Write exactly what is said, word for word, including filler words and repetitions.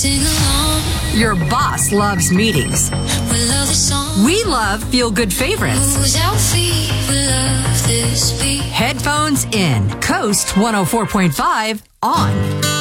sing along. Your boss loves meetings. We love the song. We love feel-good favorites. Moves our feet. We love this beat. Headphones in. Coast one oh four point five on.